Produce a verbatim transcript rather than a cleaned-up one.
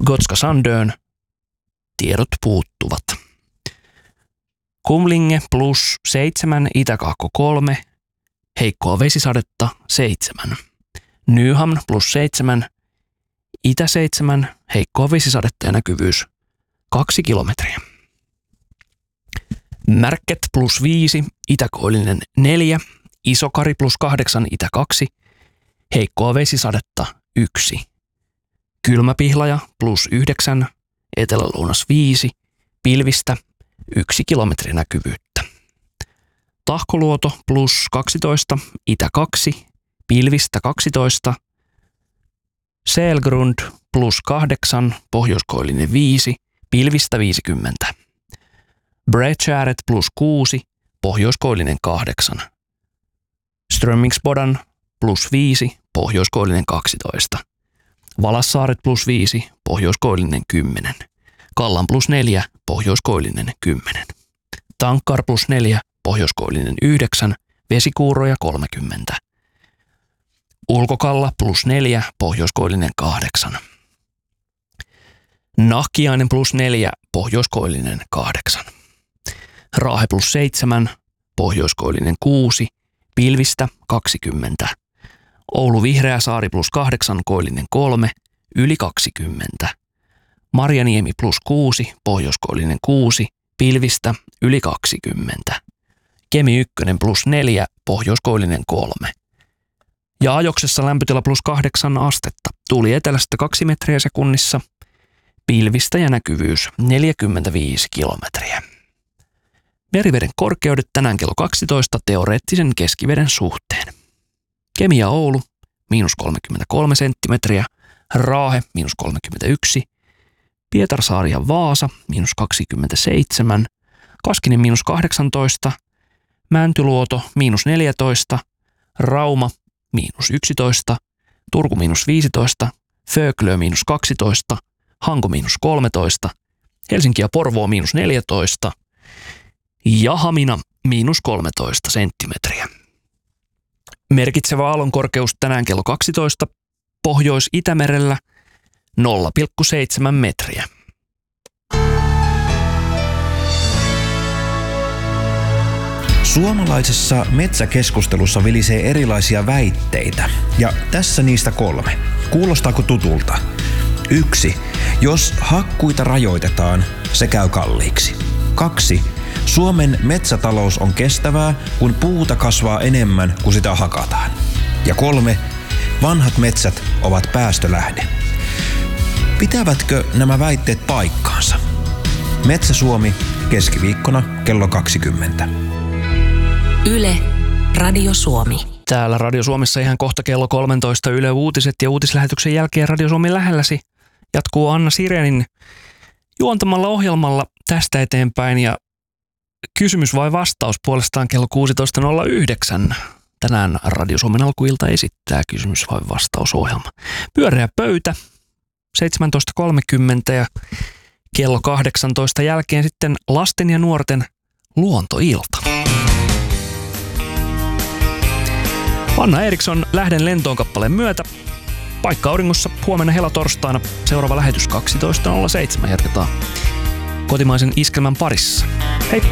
Gotska Sandön tiedot puuttuvat. Kumlinge plus seitsemän, Itäkaakko kolme, heikkoa vesisadetta seitsemän. Nyhamn plus seitsemän, Itä seitsemän, heikkoa vesisadetta ja näkyvyys kaksi kilometriä. Märket plus viisi, Itäkoillinen neljä, Isokari plus kahdeksan, Itä kaksi, heikkoa vesisadetta yksi. Kylmäpihlaja plus yhdeksän, Etelä-Lounas viisi, pilvistä yksi kilometri näkyvyyttä. Tahkoluoto plus kaksitoista, Itä kaksi, pilvistä kaksitoista. Selgrund plus kahdeksan, Pohjoiskoillinen viisi, pilvistä viisikymmentä. Breckäret plus kuusi, Pohjoiskoillinen kahdeksan. Strömmingsbodan plus viisi, Pohjoiskoillinen kaksitoista. Valassaaret plus viisi, Pohjoiskoillinen kymmenen. Kallan plus neljä, Pohjoiskoillinen kymmenen. Tankkar plus neljä, Pohjoiskoillinen yhdeksän, Vesikuuroja kolmekymmentä. Ulkokalla plus neljä, Pohjoiskoillinen kahdeksan. Nahkiainen plus neljä, Pohjoiskoillinen kahdeksan. Raahe plus seitsemän, Pohjoiskoillinen kuusi, pilvistä kaksikymmentä. Oulu Vihreäsaari plus kahdeksan, Koillinen kolme, yli kaksikymmentä. Marjaniemi plus kuusi, Pohjoiskoillinen kuusi, pilvistä yli kaksikymmentä. Kemi ykkönen plus neljä, Pohjoiskoillinen kolme. Ja Ajoksessa lämpötila plus kahdeksan astetta. Tuuli etelästä kaksi metriä sekunnissa. Pilvistä ja näkyvyys neljäkymmentäviisi kilometriä. Meriveden korkeudet tänään kello kaksitoista teoreettisen keskiveden suhteen. Kemi ja Oulu miinus kolmekymmentäkolme senttimetriä, Raahe miinus kolmekymmentäyksi, Pietarsaari ja Vaasa miinus kaksikymmentäseitsemän, Kaskinen miinus kahdeksantoista, Mäntyluoto miinus neljätoista, Rauma miinus yksitoista, Turku miinus viisitoista, Föglö miinus kaksitoista, Hanko miinus kolmetoista, Helsinki ja Porvoo miinus neljätoista ja Hamina miinus kolmetoista senttimetriä. Merkitsevä aallonkorkeus tänään kello kaksitoista Pohjois-Itämerellä nolla pilkku seitsemän metriä. Suomalaisessa metsäkeskustelussa vilisee erilaisia väitteitä, ja tässä niistä kolme. Kuulostaako tutulta? Yksi. Jos hakkuita rajoitetaan, se käy kalliiksi. Kaksi. Suomen metsätalous on kestävää, kun puuta kasvaa enemmän kuin sitä hakataan. Ja kolme. Vanhat metsät ovat päästölähde. Pitävätkö nämä väitteet paikkaansa? Metsä Suomi keskiviikkona kello kaksikymmentä. Yle, Radio Suomi. Täällä Radio Suomessa ihan kohta kello kolmetoista Yle Uutiset ja uutislähetyksen jälkeen Radio Suomi lähelläsi jatkuu Anna Sirenin juontamalla ohjelmalla tästä eteenpäin ja kysymys vai vastaus puolestaan kello kuusitoista nolla yhdeksän. Tänään Radio Suomen alkuilta esittää kysymys vai vastausohjelma. Pyöreä pöytä seitsemäntoista kolmekymmentä ja kello kahdeksantoista jälkeen sitten lasten ja nuorten luontoilta. Anna Eriksson Lähden lentoon kappaleen myötä. Paikka auringossa huomenna helatorstaina. Seuraava lähetys kaksitoista nolla seitsemän jatketaan kotimaisen iskelmän parissa. Heippa!